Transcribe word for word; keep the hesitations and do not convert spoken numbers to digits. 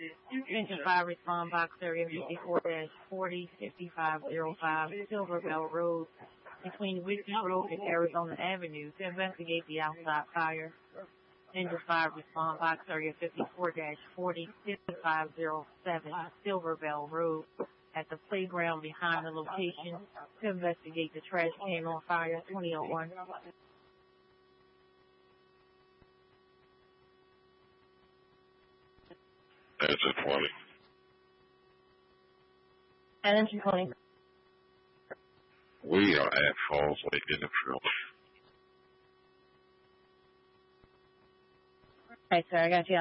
Engine five, respond box area fifty-four dash forty, fifty-five oh five, Silver Bell Road, between Whitney Road and Arizona Avenue, to investigate the outside fire. Engine five, respond box area fifty-four dash forty, fifty-five oh seven, Silver Bell Road, at the playground behind the location, to investigate the trash can on fire, twenty oh one. Engine twenty. Engine twenty. We are at Falls Lake Industrial. Okay, sir, I got you.